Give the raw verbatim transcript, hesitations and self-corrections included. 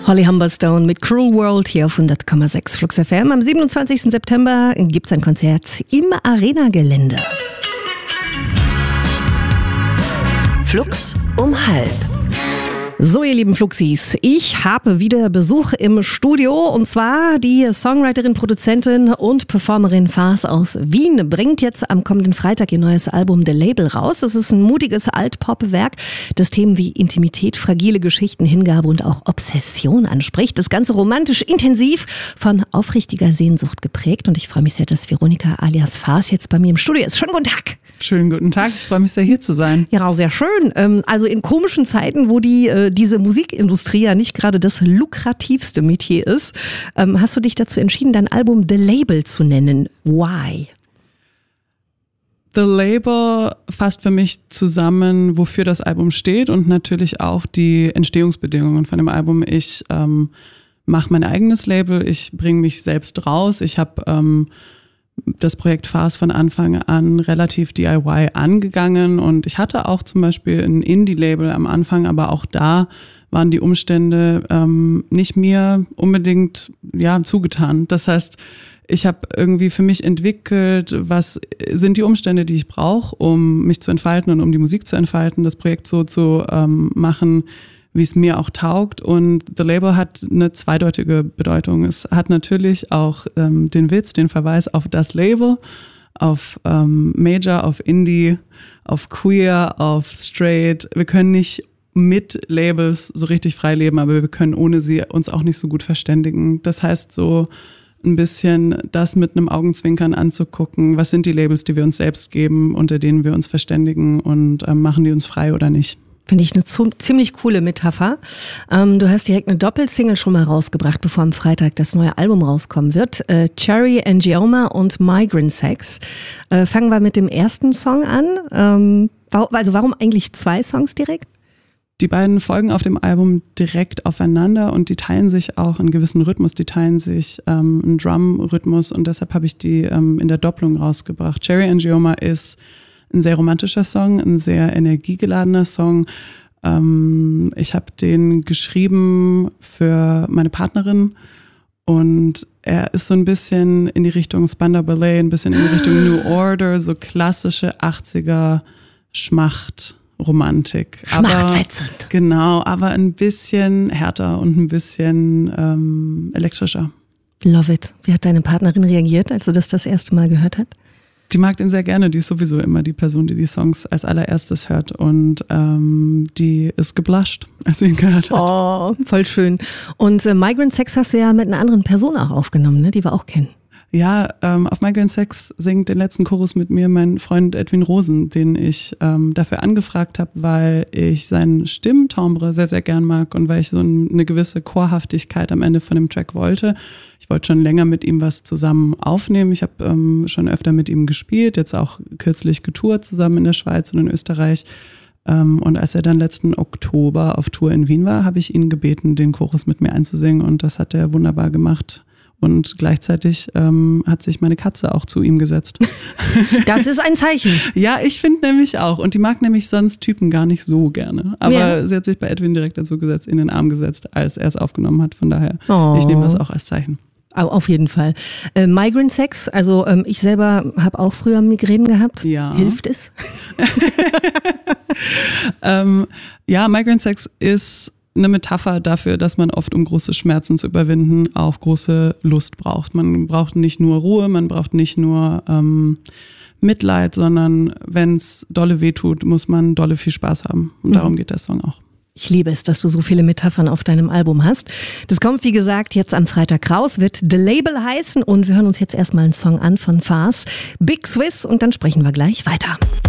Holly Humberstone mit Cruel World hier auf hundert Komma sechs Flux F M. Am siebenundzwanzigsten September gibt es ein Konzert im Arena-Gelände. Flux um halb. So, ihr lieben Fluxis, ich habe wieder Besuch im Studio und zwar die Songwriterin, Produzentin und Performerin Fars aus Wien bringt jetzt am kommenden Freitag ihr neues Album The Label raus. Es ist ein mutiges Alt-Pop-Werk, das Themen wie Intimität, fragile Geschichten, Hingabe und auch Obsession anspricht. Das Ganze romantisch, intensiv, von aufrichtiger Sehnsucht geprägt und ich freue mich sehr, dass Veronika alias Fars jetzt bei mir im Studio ist. Schönen guten Tag! Schönen guten Tag, ich freue mich sehr, hier zu sein. Ja, sehr schön. Also in komischen Zeiten, wo die diese Musikindustrie ja nicht gerade das lukrativste Metier ist, hast du dich dazu entschieden, dein Album The Label zu nennen. Why? The Label fasst für mich zusammen, wofür das Album steht und natürlich auch die Entstehungsbedingungen von dem Album. Ich ähm, mache mein eigenes Label, ich bringe mich selbst raus. Ich habe ähm, das Projekt Fars von Anfang an relativ D I Y angegangen und ich hatte auch zum Beispiel ein Indie-Label am Anfang, aber auch da waren die Umstände ähm, nicht mir unbedingt ja zugetan. Das heißt, ich habe irgendwie für mich entwickelt, was sind die Umstände, die ich brauche, um mich zu entfalten und um die Musik zu entfalten, das Projekt so zu ähm, machen, wie es mir auch taugt. Und The Label hat eine zweideutige Bedeutung. Es hat natürlich auch ähm, den Witz, den Verweis auf das Label, auf ähm, Major, auf Indie, auf Queer, auf Straight. Wir können nicht mit Labels so richtig frei leben, aber wir können ohne sie uns auch nicht so gut verständigen. Das heißt, so ein bisschen das mit einem Augenzwinkern anzugucken. Was sind die Labels, die wir uns selbst geben, unter denen wir uns verständigen und ähm, machen die uns frei oder nicht? Finde ich eine zu, ziemlich coole Metapher. Ähm, du hast direkt eine Doppelsingle schon mal rausgebracht, bevor am Freitag das neue Album rauskommen wird. Äh, Cherry Angioma und Migrant Sex. Äh, fangen wir mit dem ersten Song an. Ähm, also warum eigentlich zwei Songs direkt? Die beiden folgen auf dem Album direkt aufeinander und die teilen sich auch einen gewissen Rhythmus, die teilen sich ähm, einen Drum-Rhythmus und deshalb habe ich die ähm, in der Doppelung rausgebracht. Cherry Angioma ist ein sehr romantischer Song, ein sehr energiegeladener Song. Ähm, ich habe den geschrieben für meine Partnerin und er ist so ein bisschen in die Richtung Spandau Ballet, ein bisschen in die Richtung New Order, so klassische achtziger Schmacht-Romantik. Schmachtfetzend. Aber, genau, aber ein bisschen härter und ein bisschen ähm, elektrischer. Love it. Wie hat deine Partnerin reagiert, als sie das das erste Mal gehört hat? Die mag den sehr gerne, die ist sowieso immer die Person, die die Songs als allererstes hört und ähm, die ist geblusht, als sie ihn gehört hat. Oh, voll schön. Und äh, Migrant Sex hast du ja mit einer anderen Person auch aufgenommen, ne? Die wir auch kennen. Ja, ähm, auf Migrant Sex singt den letzten Chorus mit mir mein Freund Edwin Rosen, den ich ähm, dafür angefragt habe, weil ich sein Stimmtimbre sehr, sehr gern mag und weil ich so eine gewisse Chorhaftigkeit am Ende von dem Track wollte. Ich wollte schon länger mit ihm was zusammen aufnehmen. Ich habe ähm, schon öfter mit ihm gespielt, jetzt auch kürzlich getourt zusammen in der Schweiz und in Österreich. Ähm, und als er dann letzten Oktober auf Tour in Wien war, habe ich ihn gebeten, den Chorus mit mir einzusingen und das hat er wunderbar gemacht. Und gleichzeitig ähm, hat sich meine Katze auch zu ihm gesetzt. Das ist ein Zeichen. Ja, ich finde nämlich auch. Und die mag nämlich sonst Typen gar nicht so gerne. Aber ja. Sie hat sich bei Edwin direkt dazu gesetzt, in den Arm gesetzt, als er es aufgenommen hat. Von daher, oh. Ich nehme das auch als Zeichen. Auf jeden Fall. Äh, Migrant Sex, also ähm, ich selber habe auch früher Migränen gehabt. Ja. Hilft es? ähm, ja, Migrant Sex ist eine Metapher dafür, dass man oft, um große Schmerzen zu überwinden, auch große Lust braucht. Man braucht nicht nur Ruhe, man braucht nicht nur ähm, Mitleid, sondern wenn es dolle wehtut, muss man dolle viel Spaß haben. Und darum mhm. geht der Song auch. Ich liebe es, dass du so viele Metaphern auf deinem Album hast. Das kommt, wie gesagt, jetzt am Freitag raus, wird The Label heißen und wir hören uns jetzt erstmal einen Song an von Fars, Big Swiss und dann sprechen wir gleich weiter.